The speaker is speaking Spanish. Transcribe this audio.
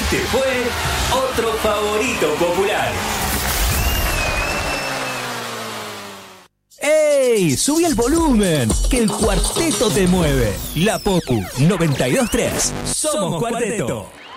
Este fue otro favorito popular. ¡Ey! ¡Subí el volumen! Que el cuarteto te mueve. La Popu 92.3. Somos Cuarteto.